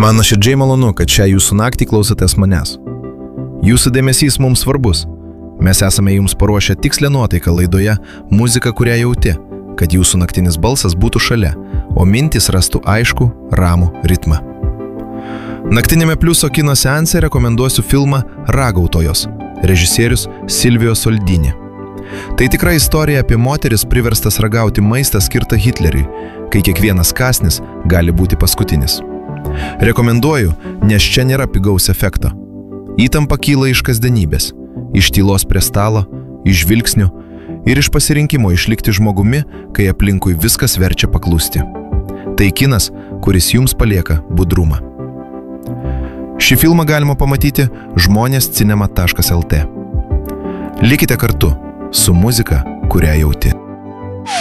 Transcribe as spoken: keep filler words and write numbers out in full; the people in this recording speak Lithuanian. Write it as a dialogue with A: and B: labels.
A: Man nuoširdžiai malonu, kad šią jūsų naktį klausotės manęs. Jūsų dėmesys mums svarbus. Mes esame jums paruošę tikslę nuotaiką laidoje Muzika, kurią jauti, kad jūsų naktinis balsas būtų šalia, o mintys rastų aišku, ramų ritmą. Naktinėme Pliuso kino seanse rekomenduosiu filmą Ragautojos, režisierius Silvio Soldini. Tai tikra istorija apie moteris priverstas ragauti maistą skirtą Hitleriui, kai kiekvienas kąsnis gali būti paskutinis. Rekomenduoju, nes čia nėra pigaus efekto. Įtampa kyla iš kasdienybės, iš tylos prie stalo, iš žvilgsnių ir iš pasirinkimo išlikti žmogumi, kai aplinkui viskas verčia paklusti. Tai kinas, kuris jums palieka budrumą. Šį filmą galima pamatyti žmonės cinema taškas el tė. Likite kartu su muzika, kurią jauti.